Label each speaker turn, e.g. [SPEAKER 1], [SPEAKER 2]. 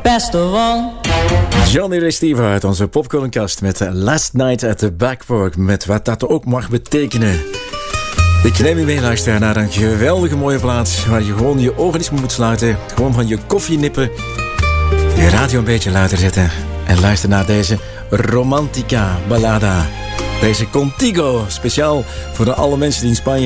[SPEAKER 1] best of all.
[SPEAKER 2] Johnny Restivo uit onze popcornkast met Last Night at the Backporch, met wat dat ook mag betekenen. Ik neem je mee, luisteren naar een geweldige mooie plaats waar je gewoon je ogen eens moet sluiten, gewoon van je koffie nippen, je radio een beetje luider zetten en luister naar deze romantica ballada. Deze Contigo, speciaal voor alle mensen die in Spanje